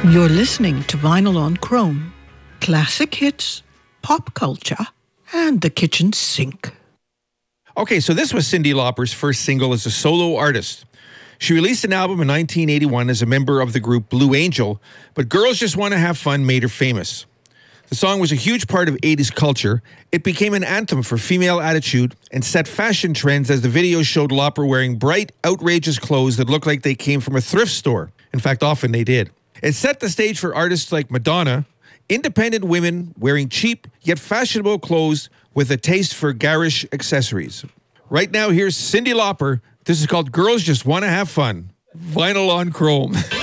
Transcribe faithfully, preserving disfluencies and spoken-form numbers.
You're listening to Vinyl on Chrome. Classic hits, pop culture, and the kitchen sink. Okay, so this was Cyndi Lauper's first single as a solo artist. She released an album in nineteen eighty-one as a member of the group Blue Angel, but Girls Just Want to Have Fun made her famous. The song was a huge part of eighties culture. It became an anthem for female attitude and set fashion trends as the video showed Lauper wearing bright, outrageous clothes that looked like they came from a thrift store. In fact, often they did. It set the stage for artists like Madonna, independent women wearing cheap yet fashionable clothes with a taste for garish accessories. Right now, here's Cyndi Lauper. This is called Girls Just Want to Have Fun. Vinyl on Chrome.